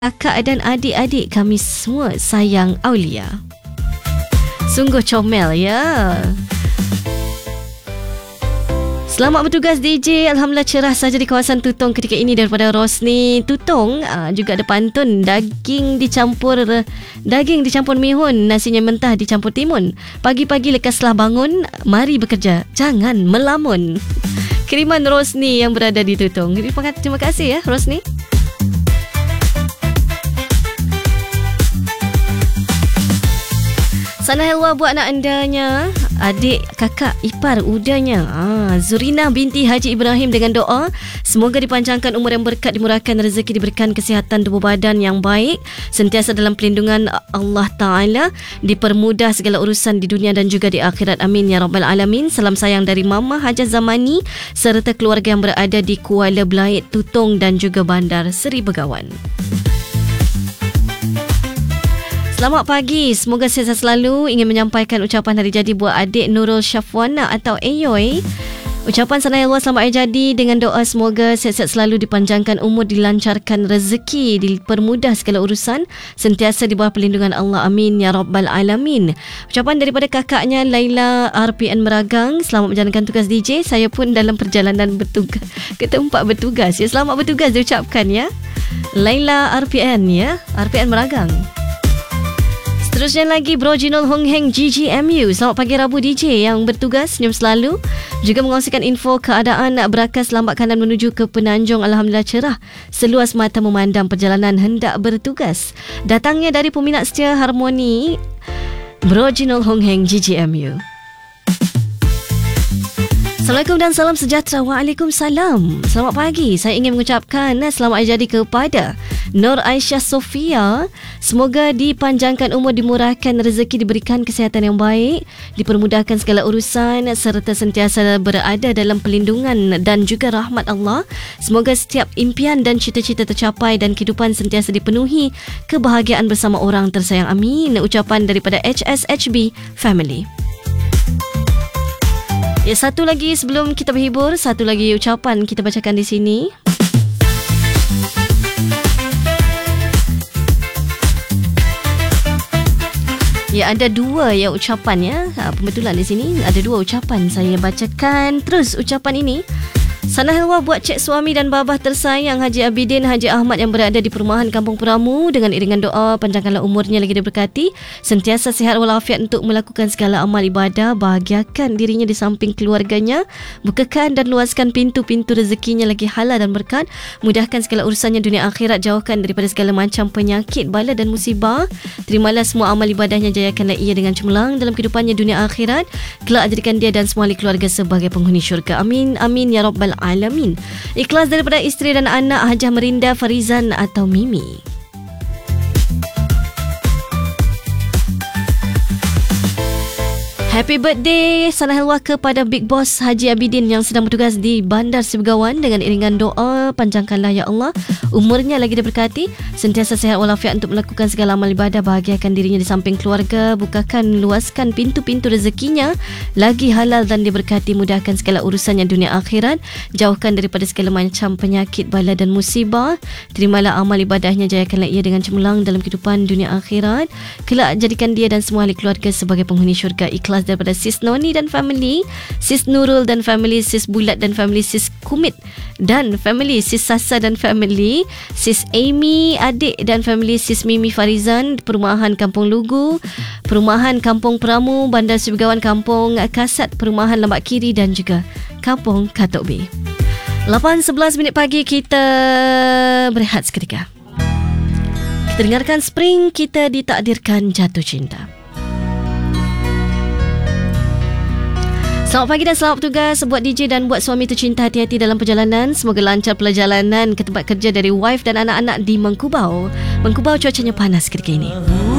kakak dan adik-adik kami semua sayang Aulia. Sungguh comel ya. Selamat bertugas DJ. Alhamdulillah cerah saja di kawasan Tutong ketika ini daripada Rosni. Tutong juga ada pantun daging dicampur mihun, nasinya mentah dicampur timun. Pagi-pagi lekaslah bangun, mari bekerja, jangan melamun. Kiriman Rosni yang berada di Tutong. Terima kasih ya Rosni. Sana helwa buat anak andanya, adik, kakak, ipar, udanya. Zurina binti Haji Ibrahim dengan doa semoga dipanjangkan umur yang berkat, dimurahkan rezeki, diberikan kesihatan tubuh badan yang baik, sentiasa dalam pelindungan Allah Ta'ala, dipermudah segala urusan di dunia dan juga di akhirat. Amin ya Rabbal Alamin. Salam sayang dari Mama Hajah Zamani serta keluarga yang berada di Kuala Belait, Tutong dan juga Bandar Seri Begawan. Selamat pagi, semoga sihat selalu. Ingin menyampaikan ucapan hari jadi buat adik Nurul Syafwana atau Ayoy. Ucapan sana helwa selamat hari jadi dengan doa semoga sihat-sihat selalu, dipanjangkan umur, dilancarkan rezeki, dipermudah segala urusan, sentiasa di bawah perlindungan Allah. Amin ya Rabbal Alamin. Ucapan daripada kakaknya Laila RPN Meragang, selamat menjalankan tugas DJ. Saya pun dalam perjalanan bertugas ke tempat bertugas ya. Selamat bertugas diucapkan ya Laila RPN ya, RPN Meragang. Seterusnya lagi Bro Jinul Hong Heng GGMU. Selamat pagi Rabu DJ yang bertugas, senyum selalu. Juga mengongsikan info keadaan berakas lambat kanan menuju ke Penanjung. Alhamdulillah cerah, seluas mata memandang perjalanan hendak bertugas. Datangnya dari peminat setia Harmoni, Bro Jinul Hong Heng GGMU. Assalamualaikum dan salam sejahtera. Waalaikumsalam. Selamat pagi. Saya ingin mengucapkan selamat hari jadi kepada Nur Aisyah Sofia. Semoga dipanjangkan umur, dimurahkan rezeki, diberikan kesihatan yang baik, dipermudahkan segala urusan serta sentiasa berada dalam perlindungan dan juga rahmat Allah. Semoga setiap impian dan cita-cita tercapai dan kehidupan sentiasa dipenuhi kebahagiaan bersama orang tersayang. Amin. Ucapan daripada HSHB Family. Ya, satu lagi sebelum kita berhibur, satu lagi ucapan kita bacakan di sini. Ya, ada dua ya ucapan ya. Pembetulan di sini ada dua ucapan saya bacakan. Terus ucapan ini, sana helwa buat cik suami dan babah tersayang Haji Abidin Haji Ahmad yang berada di perumahan Kampung Peramu. Dengan iringan doa panjangkanlah umurnya lagi diberkati, sentiasa sihat walafiat untuk melakukan segala amal ibadah, bahagiakan dirinya di samping keluarganya, bukakan dan luaskan pintu-pintu rezekinya lagi halal dan berkat, mudahkan segala urusannya dunia akhirat, jauhkan daripada segala macam penyakit, bala dan musibah. Terimalah semua amal ibadahnya, jayakanlah ia dengan cemerlang dalam kehidupannya dunia akhirat, kelak jadikan dia dan semua ahli keluarga sebagai penghuni syurga. Amin amin ya Rabbal Alamin. Ikhlas daripada isteri dan anak Hajah Merinda Farizan atau Mimi. Happy birthday sana helwa kepada Big Boss Haji Abidin yang sedang bertugas di Bandar Seri Begawan. Dengan iringan doa panjangkanlah ya Allah umurnya lagi diberkati, sentiasa sihat walafiat untuk melakukan segala amal ibadah, bahagiakan dirinya di samping keluarga, bukakan luaskan pintu-pintu rezekinya lagi halal dan diberkati, mudahkan segala urusannya dunia akhirat, jauhkan daripada segala macam penyakit, bala dan musibah. Terimalah amal ibadahnya, jayakanlah ia dengan cemerlang dalam kehidupan dunia akhirat, kelak jadikan dia dan semua ahli keluarga sebagai penghuni syurga. Ikhlas daripada Sis Noni dan family, Sis Nurul dan family, Sis Bulat dan family, Sis Kumit dan family, Sis Sasa dan family, Sis Amy adik dan family, Sis Mimi Farizan, Perumahan Kampung Lugu, Perumahan Kampung Peramu, Bandar Seri Begawan, Kampung Kasat, Perumahan Lambak Kiri dan juga Kampung Katok B. 8:11 pagi, kita berehat seketika. Kita dengarkan Spring, Kita Ditakdirkan Jatuh Cinta. Selamat pagi dan selamat bertugas buat DJ dan buat suami tercinta. Hati-hati dalam perjalanan. Semoga lancar perjalanan ke tempat kerja dari wife dan anak-anak di Mengkubau. Mengkubau cuacanya panas ketika ini.